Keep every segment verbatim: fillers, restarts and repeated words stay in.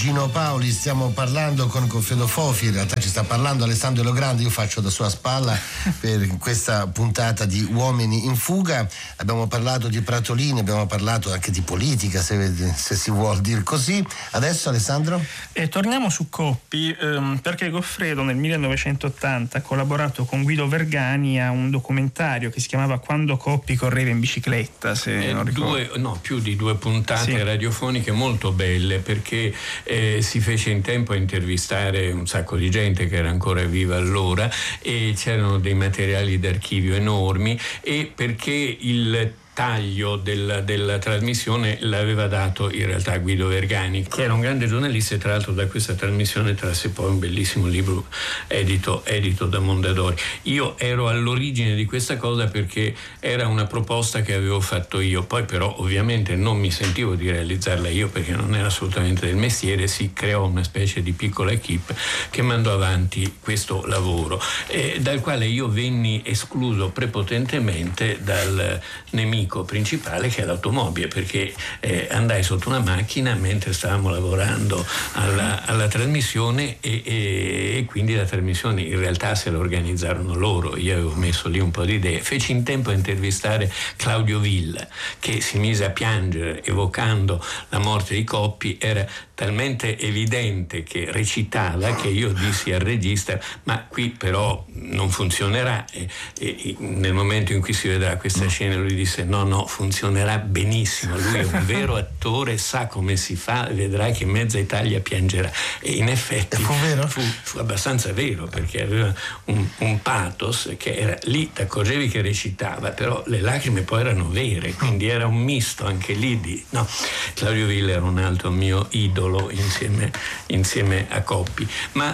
Gino Paoli, stiamo parlando con Goffredo Fofi, in realtà ci sta parlando Alessandro Logrande, io faccio da sua spalla per questa puntata di Uomini in fuga. Abbiamo parlato di Pratolini, abbiamo parlato anche di politica, se, se si vuol dire così. Adesso Alessandro? E torniamo su Coppi, ehm, perché Goffredo nel millenovecentottanta ha collaborato con Guido Vergani a un documentario che si chiamava Quando Coppi correva in bicicletta, se eh, non ricordo. Due, no, più di due puntate sì. radiofoniche molto belle, perché eh, si fece in tempo a intervistare un sacco di gente che era ancora viva allora e c'erano dei materiali d'archivio enormi, e perché il taglio del, della trasmissione l'aveva dato in realtà Guido Vergani, che era un grande giornalista, e tra l'altro da questa trasmissione trasse poi un bellissimo libro edito, edito da Mondadori. Io ero all'origine di questa cosa perché era una proposta che avevo fatto io, poi però ovviamente non mi sentivo di realizzarla io perché non era assolutamente del mestiere. Si creò una specie di piccola equipe che mandò avanti questo lavoro, eh, dal quale io venni escluso prepotentemente dal nemico principale, che è l'automobile, perché eh, andai sotto una macchina mentre stavamo lavorando alla, alla trasmissione e, e, e quindi la trasmissione in realtà se la organizzarono loro, io avevo messo lì un po' di idee. Feci in tempo a intervistare Claudio Villa, che si mise a piangere evocando la morte di Coppi. Era talmente evidente che recitava che io dissi al regista: ma qui però non funzionerà, e, e nel momento in cui si vedrà questa scena lui disse: no no, funzionerà benissimo, lui è un vero attore, sa come si fa, vedrai che mezza Italia piangerà. E in effetti fu, vero? fu, fu abbastanza vero, perché aveva un, un pathos che era lì, ti accorgevi che recitava, però le lacrime poi erano vere, quindi era un misto anche lì di no. Claudio Villa era un altro mio idolo insieme, insieme a Coppi. Ma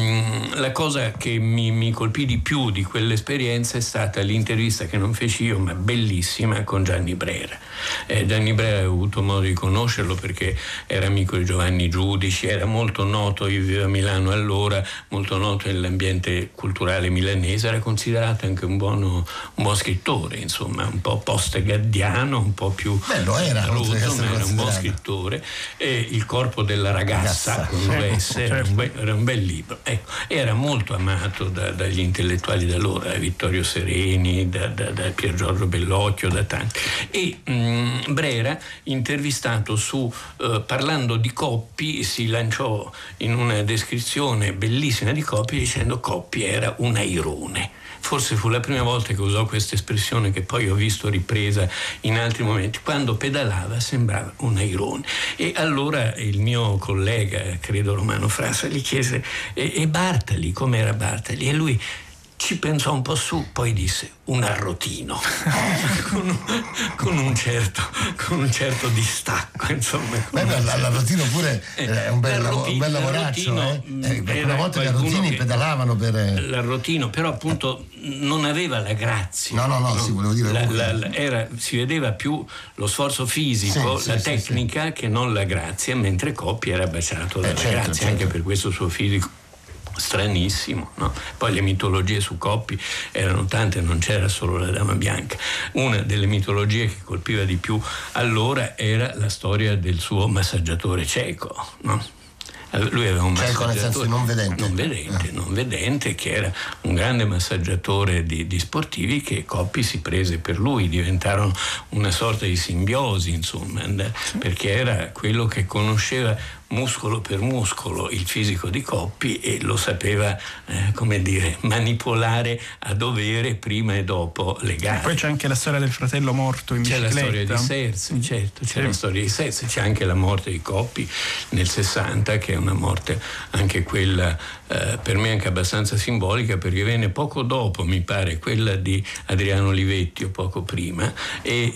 mh, la cosa che mi, mi colpì di più di quell'esperienza è stata l'intervista che non feci io, ma bellissima, con Gianni Brera. Eh, Gianni Brera, ho avuto modo di conoscerlo perché era amico di Giovanni Giudici, era molto noto, io vivevo a Milano allora, molto noto nell'ambiente culturale milanese, era considerato anche un buono, un buon scrittore, insomma, un po' post-gaddiano, un po' più bello era, rozzo, ma era un buon scrittore. E Il corpo della ragazza, con ragazza. certo, era, un bel, era un bel libro, ecco. Era molto amato da, dagli intellettuali d'allora, da Vittorio Sereni, da, da, da Pier Giorgio Bellocchio, da tanti. E mh, Brera, intervistato su eh, parlando di Coppi, si lanciò in una descrizione bellissima di Coppi dicendo: Coppi era un airone. Forse fu la prima volta che usò questa espressione, che poi ho visto ripresa in altri momenti. Quando pedalava sembrava un airone. E allora il mio collega, credo Romano Frassa, gli chiese: e, e Bartali, com'era Bartali? E lui ci pensò un po' su, poi disse: un arrotino. con, un, con, un certo, con un certo distacco, insomma. Beh, l'arrotino pure è un bel, un bel lavoraccio, eh? eh, una volta gli arrotini pedalavano per... L'arrotino, però appunto non aveva la grazia. No, no, no, no? Sì, volevo dire... La, la, la, era, si vedeva più lo sforzo fisico, sì, la sì, tecnica, sì, sì, che non la grazia, mentre Coppi era baciato dalla eh, certo, grazia, certo. Anche per questo suo fisico stranissimo, no? Poi le mitologie su Coppi erano tante, non c'era solo la Dama Bianca. Una delle mitologie che colpiva di più allora era la storia del suo massaggiatore cieco, no? Lui aveva un cieco nel senso non vedente, non vedente, eh. non vedente, che era un grande massaggiatore di, di sportivi, che Coppi si prese per lui, diventarono una sorta di simbiosi, insomma, perché era quello che conosceva muscolo per muscolo il fisico di Coppi e lo sapeva, eh, come dire, manipolare a dovere prima e dopo le gare. E poi c'è anche la storia del fratello morto in c'è bicicletta. C'è la storia di Serse, certo, c'è sì. la storia di Serse, c'è anche la morte di Coppi nel sessanta, che è una morte anche quella eh, per me anche abbastanza simbolica, perché venne poco dopo, mi pare, quella di Adriano Olivetti o poco prima, e,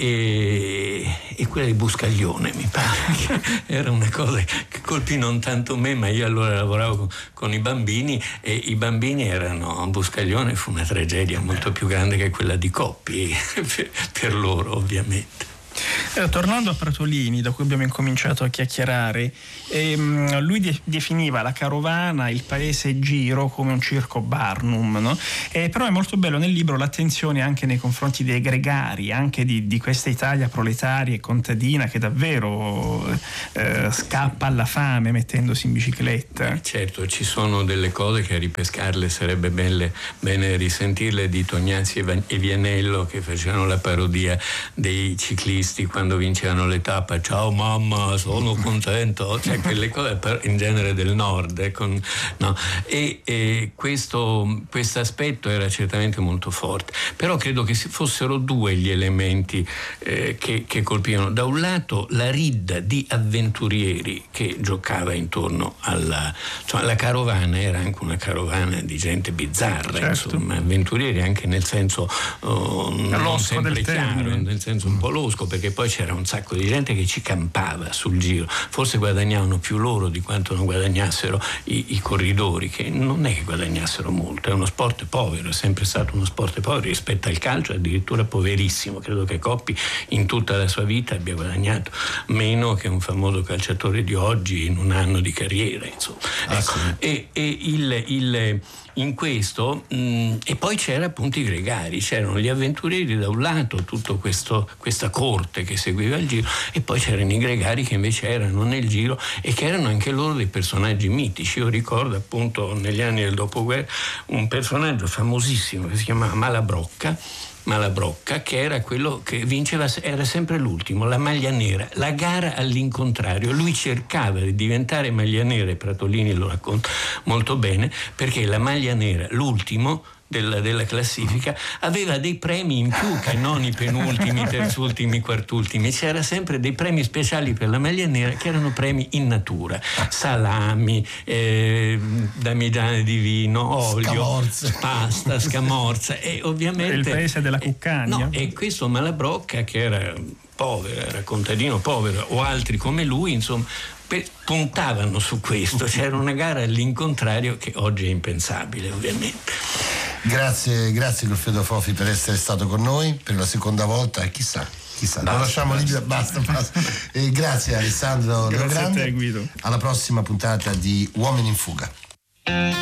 e, e quella di Buscaglione, mi pare, che era una cosa che colpì non tanto me, ma io allora lavoravo con, con i bambini, e i bambini erano, Buscaglione fu una tragedia molto più grande che quella di Coppi per, per loro, ovviamente. Eh, tornando a Pratolini, da cui abbiamo incominciato a chiacchierare, ehm, lui de- definiva la carovana, il paese giro, come un circo Barnum, no? Eh, però è molto bello nel libro l'attenzione anche nei confronti dei gregari, anche di, di questa Italia proletaria e contadina che davvero eh, scappa alla fame mettendosi in bicicletta. Certo, ci sono delle cose che a ripescarle sarebbe belle, bene risentirle, di Tognazzi e, Van- e Vianello, che facevano la parodia dei ciclisti quando vincevano le tappe. Ciao mamma, sono contento, cioè quelle cose per, in genere del nord, eh, con, no? e, e questo aspetto era certamente molto forte, però credo che fossero due gli elementi eh, che, che colpivano. Da un lato la ridda di avventurieri che giocava intorno alla, insomma, la carovana era anche una carovana di gente bizzarra, certo. Insomma, avventurieri anche nel senso oh, non sempre chiaro, nel senso un po' losco, perché poi c'era un sacco di gente che ci campava sul giro, forse guadagnavano più loro di quanto non guadagnassero i, i corridori, che non è che guadagnassero molto, è uno sport povero, è sempre stato uno sport povero rispetto al calcio, addirittura poverissimo. Credo che Coppi in tutta la sua vita abbia guadagnato meno che un famoso calciatore di oggi in un anno di carriera, insomma. Ah, ecco. sì. e, e il, il in questo mh, e poi c'era appunto i gregari, c'erano gli avventurieri da un lato, tutto questo, questa corte che seguiva il giro, e poi c'erano i gregari che invece erano nel giro e che erano anche loro dei personaggi mitici. Io ricordo appunto negli anni del dopoguerra un personaggio famosissimo che si chiamava Malabrocca Malabrocca, che era quello che vinceva, era sempre l'ultimo, la maglia nera, la gara all'incontrario. Lui cercava di diventare maglia nera, e Pratolini lo racconta molto bene, perché la maglia nera, l'ultimo della, della classifica, aveva dei premi in più che non i penultimi, terzultimi, quartultimi. C'era sempre dei premi speciali per la maglia nera, che erano premi in natura: salami, eh, damigiane di vino, olio, scamorza. pasta, scamorza, e ovviamente il paese della cuccagna. No, e questo Malabrocca, che era povero, era contadino povero, o altri come lui, insomma, per, puntavano su questo. C'era una gara all'incontrario che oggi è impensabile, ovviamente. Grazie, grazie Goffredo Fofi per essere stato con noi per la seconda volta, e chissà, chissà, basta, lo lasciamo lì, basta, basta. E grazie Alessandro Grazie Leogrande. a te, Guido. Alla prossima puntata di Uomini in Fuga.